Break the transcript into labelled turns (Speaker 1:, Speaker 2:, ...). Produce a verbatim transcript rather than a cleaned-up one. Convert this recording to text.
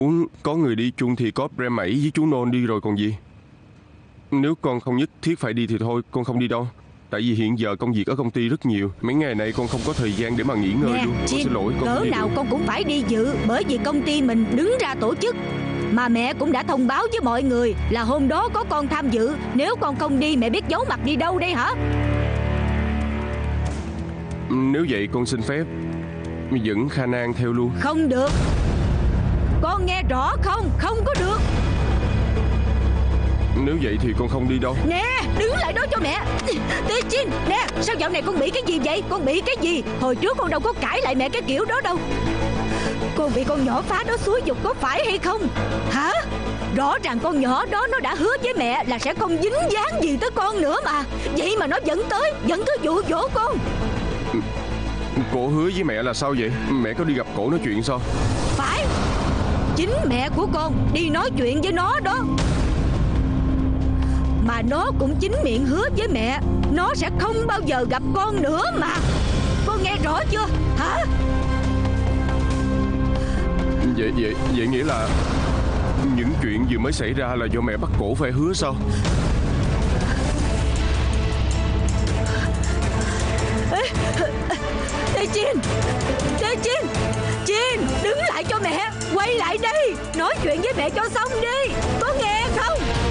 Speaker 1: Muốn có người đi chung thì có Prem Mẩy với chú Nôn đi rồi còn gì. Nếu con không nhất thiết phải đi thì thôi, con không đi đâu. Tại vì hiện giờ công việc ở công ty rất nhiều. Mấy ngày này con không có thời gian để mà nghỉ ngơi
Speaker 2: Nè,
Speaker 1: luôn. Con
Speaker 2: Jin,
Speaker 1: xin lỗi, con
Speaker 2: cỡ
Speaker 1: không đi
Speaker 2: nào
Speaker 1: được.
Speaker 2: con cũng phải đi dự, bởi vì công ty mình đứng ra tổ chức. Mà mẹ cũng đã thông báo với mọi người là hôm đó có con tham dự. Nếu con không đi mẹ biết giấu mặt đi đâu đây hả?
Speaker 1: Nếu vậy con xin phép dẫn Kha Nan theo luôn.
Speaker 2: Không được. Con nghe rõ không? Không có được.
Speaker 1: Nếu vậy thì con không đi đâu.
Speaker 2: Nè, đứng lại đó cho mẹ. Tê Jin, nè, sao dạo này con bị cái gì vậy? Con bị cái gì? Hồi trước con đâu có cãi lại mẹ cái kiểu đó đâu. Con bị con nhỏ phá đó xúi giục có phải hay không? Hả? Rõ ràng con nhỏ đó nó đã hứa với mẹ là sẽ không dính dáng gì tới con nữa mà. Vậy mà nó vẫn tới, vẫn cứ dụ dỗ con.
Speaker 1: Cổ hứa với mẹ là sao vậy? Mẹ có đi gặp cổ nói chuyện sao?
Speaker 2: Phải. Chính mẹ của con đi nói chuyện với nó đó. Mà nó cũng chính miệng hứa với mẹ nó sẽ không bao giờ gặp con nữa mà. Con nghe rõ chưa? Hả?
Speaker 1: Vậy, vậy, vậy nghĩa là những chuyện vừa mới xảy ra là do mẹ bắt cổ phải hứa sao?
Speaker 2: Tê Jin, Tê Jin, Jin, đứng lại cho mẹ. Quay lại đây, nói chuyện với mẹ cho xong đi. Có nghe không?